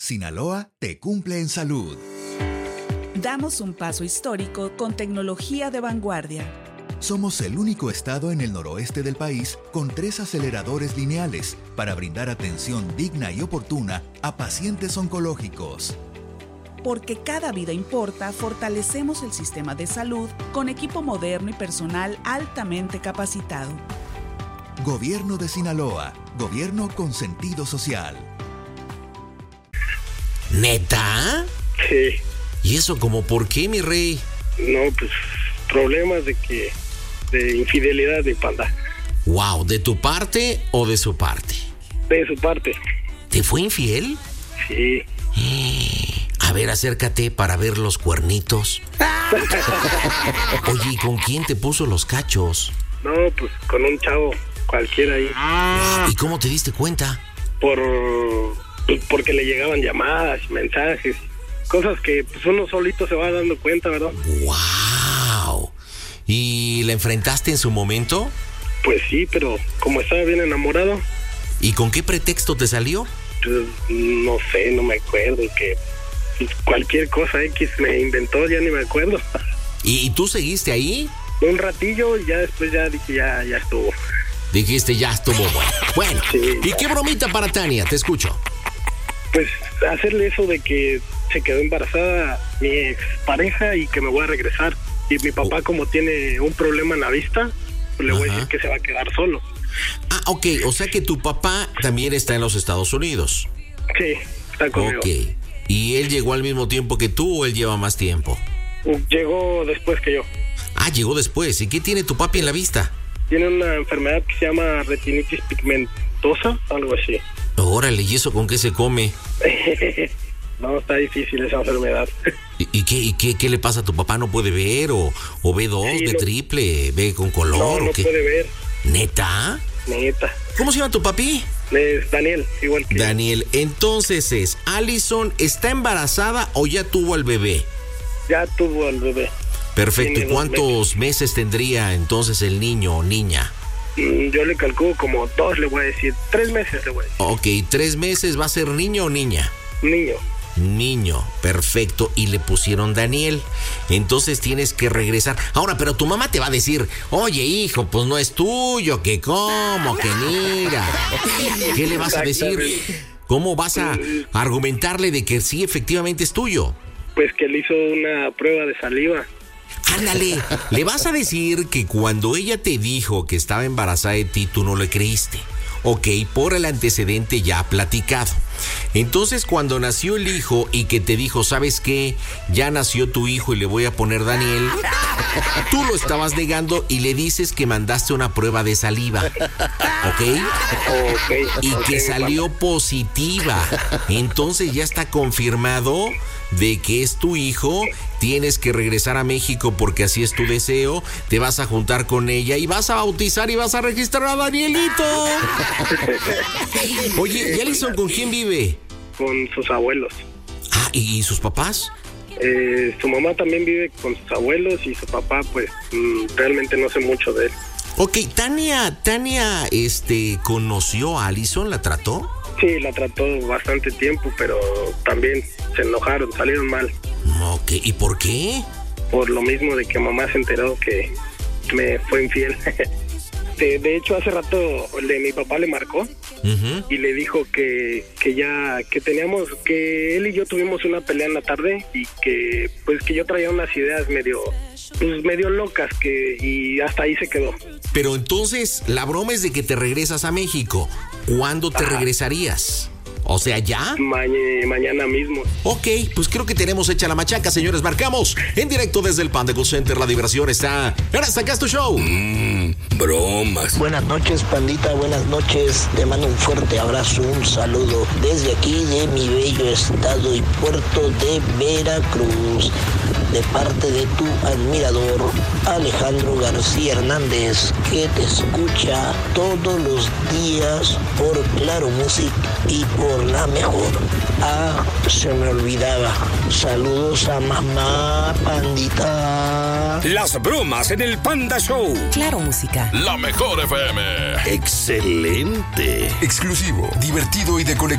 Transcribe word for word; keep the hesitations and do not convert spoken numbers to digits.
Sinaloa te cumple en salud. Damos un paso histórico con tecnología de vanguardia. Somos el único estado en el noroeste del país con tres aceleradores lineales para brindar atención digna y oportuna a pacientes oncológicos. Porque cada vida importa, fortalecemos el sistema de salud con equipo moderno y personal altamente capacitado. Gobierno de Sinaloa, gobierno con sentido social. ¿Neta? Sí. ¿Y eso como por qué, mi rey? No, pues problemas de que de infidelidad de Panda. Wow, ¿de tu parte o de su parte? De su parte. ¿Te fue infiel? Sí. A ver, acércate para ver los cuernitos. Oye, ¿y con quién te puso los cachos? No, pues con un chavo cualquiera ahí. ¿Y cómo te diste cuenta? Por porque le llegaban llamadas, mensajes, cosas que pues uno solito se va dando cuenta, ¿verdad? ¡Wow! ¿Y la enfrentaste en su momento? Pues sí, pero como estaba bien enamorado. ¿Y con qué pretexto te salió? Pues no sé, no me acuerdo, que pues, cualquier cosa X me inventó, ya ni me acuerdo. ¿Y tú seguiste ahí? Un ratillo y ya después ya dije, ya, ya estuvo. Dijiste, ya estuvo bueno. Bueno, sí, ¿y ya. qué bromita para Tania? Te escucho. Pues hacerle eso de que se quedó embarazada mi expareja y que me voy a regresar. Y mi papá, como tiene un problema en la vista, pues le voy a decir que se va a quedar solo. Ah, ok, o sea que tu papá también está en los Estados Unidos. Sí, está conmigo. Ok, ¿y él llegó al mismo tiempo que tú o él lleva más tiempo? Llegó después que yo. Ah, llegó después. ¿Y qué tiene tu papi en la vista? Tiene una enfermedad que se llama retinitis pigmentosa, algo así. Órale, ¿y eso con qué se come? No, está difícil esa enfermedad. ¿Y, y, qué, y qué, qué le pasa a tu papá? ¿No puede ver? ¿O, o ve dos, Sí, ve no. triple, ve con color? No, ¿o no qué? puede ver. ¿Neta? Neta. ¿Cómo se llama tu papi? Es Daniel, igual que Daniel. Entonces es, ¿Allison está embarazada o ya tuvo al bebé? ya tuvo al bebé. Perfecto. Tiene ¿Y dos cuántos meses tendría entonces el niño o niña? Mm, Yo le calculo como dos, le voy a decir. Tres meses le voy a decir. Ok, tres meses. ¿Va a ser niño o niña? Niño. Niño, perfecto. Y le pusieron Daniel. Entonces tienes que regresar. Ahora, pero tu mamá te va a decir, oye, hijo, pues no es tuyo, que cómo, que mira. ¿Qué le vas a decir? ¿Cómo vas a argumentarle de que sí, efectivamente es tuyo? Pues que le hizo una prueba de saliva. Ándale, le vas a decir que cuando ella te dijo que estaba embarazada de ti, tú no le creíste. Ok, por el antecedente ya platicado. Entonces, cuando nació el hijo y que te dijo, ¿sabes qué? Ya nació tu hijo y le voy a poner Daniel. Tú lo estabas negando y le dices que mandaste una prueba de saliva. ¿Ok? Okay, Y okay, que salió positiva. Entonces ya está confirmado de que es tu hijo. Tienes que regresar a México porque así es tu deseo. Te vas a juntar con ella y vas a bautizar y vas a registrar a Danielito. Oye, ¿y Allison con quién vive? con sus abuelos. Ah, ¿y sus papás? Eh, su mamá también vive con sus abuelos y su papá, pues, mm, realmente no sé mucho de él. Ok, Tania, Tania, este, ¿conoció a Allison? ¿La trató? Sí, la trató bastante tiempo, pero también se enojaron, salieron mal. Ok, ¿y por qué? Por lo mismo de que mamá se enteró que me fue infiel. de, de hecho, hace rato le, mi papá le marcó Uh-huh. y le dijo que, que ya, que teníamos, que él y yo tuvimos una pelea en la tarde y que, pues, que yo traía unas ideas medio, pues, medio locas que, y hasta ahí se quedó. Pero entonces, la broma es de que te regresas a México. ¿Cuándo te Ajá. regresarías? O sea, ¿ya? Mañe- mañana mismo. Ok, pues creo que tenemos hecha la machaca, señores. Marcamos en directo desde el Panda Call Center. La diversión está... Ahora sacas tu show. Mmm, bromas. Buenas noches, pandita, buenas noches. Te mando un fuerte abrazo, un saludo desde aquí de mi bello estado y puerto de Veracruz, de parte de tu admirador Alejandro García Hernández, que te escucha todos los días por Claro Music y por La Mejor. Ah, se me olvidaba. Saludos a mamá, pandita. Las bromas en el Panda Show. Claro Música. La mejor F M. Excelente. Exclusivo, divertido y de conexión.